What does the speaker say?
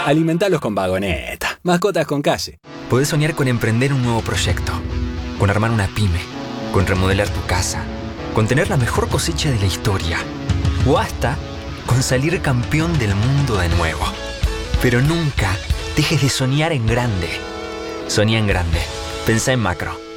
Alimentalos con Vagoneta. Mascotas con calle. Podés soñar con emprender un nuevo proyecto, con armar una pyme, con remodelar tu casa, con tener la mejor cosecha de la historia o hasta con salir campeón del mundo de nuevo. Pero nunca dejes de soñar en grande. Soñá en grande. Pensá en macro.